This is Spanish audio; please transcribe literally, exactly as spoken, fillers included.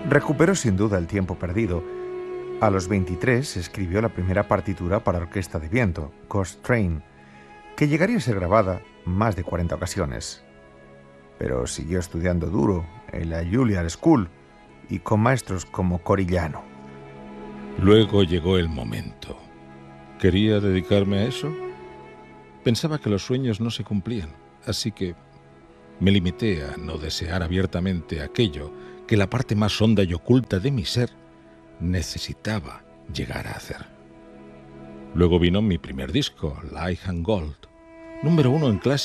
Recuperó sin duda el tiempo perdido. A los veintitrés escribió la primera partitura para orquesta de viento, Ghost Train, que llegaría a ser grabada más de cuarenta ocasiones. Pero siguió estudiando duro en la Juilliard School y con maestros como Corigliano. Luego llegó el momento. ¿Quería dedicarme a eso? Pensaba que los sueños no se cumplían, así que me limité a no desear abiertamente aquello que la parte más honda y oculta de mi ser necesitaba llegar a hacer. Luego vino mi primer disco, Light and Gold, número uno en clase.